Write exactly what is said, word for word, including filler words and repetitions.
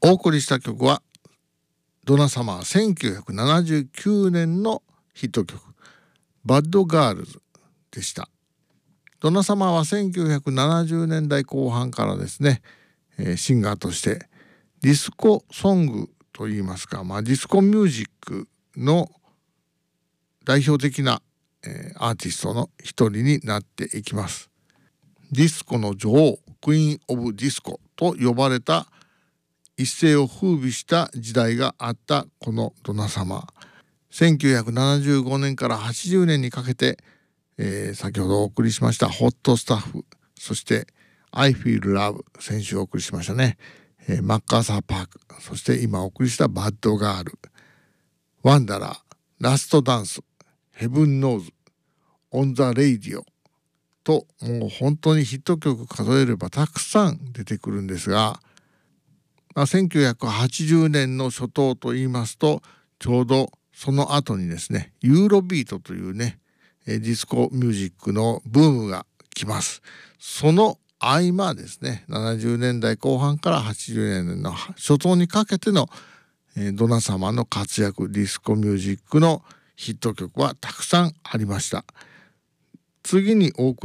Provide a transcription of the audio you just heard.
お送りした曲はドナサマーせんきゅうひゃくななじゅうきゅうねんのヒット曲バッドガールズでした。ドナサマーはせんきゅうひゃくななじゅうねんだいこう半からですね、えー、シンガーとしてディスコソングといいますか、まあ、ディスコミュージックの代表的な、えー、アーティストの一人になっていきます。ディスコの女王、クイーン・オブ・ディスコと呼ばれた一世を風靡した時代があったこのドナサマー。せんきゅうひゃくななじゅうごねんからはちじゅうねんにかけて、えー、先ほどお送りしましたホットスタッフ、そして I Feel Love、 先週お送りしましたね、えー、マッカーサーパーク、そして今お送りしたバッドガール、ワンダラー、ラストダンス、ヘブンノーズ、オンザレイディオと、もう本当にヒット曲数えればたくさん出てくるんですが、まあ、せんきゅうひゃくはちじゅうねんの初頭といいますと、ちょうどその後にですね、ユーロビートというね、ディスコミュージックのブームが来ます。その合間ですね、ななじゅうねんだいこう半からはちじゅうねんの初頭にかけてのドナサマーの活躍、ディスコミュージックのヒット曲はたくさんありました。次にお送り